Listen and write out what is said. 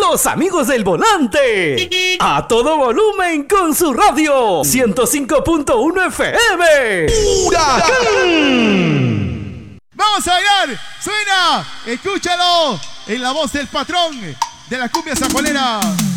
Los amigos del volante. A todo volumen con su radio. 105.1 FM. ¡Huracán! ¡Vamos a bailar! ¡Suena! ¡Escúchalo! En la voz del patrón de la cumbia sanjuanera.